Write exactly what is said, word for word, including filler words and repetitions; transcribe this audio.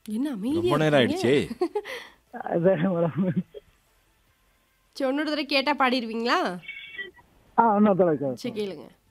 என்ன அமைதியா ரொம்ப நேரம் இருக்கீங்க? ஆயிடுச்சே. அதான் மேடம். சரி இன்னொரு தடவை கேட்டா பாடிருவீங்களா? ஆ இன்னொரு தடவை கேட்குறேன். சரி கேளுங்க.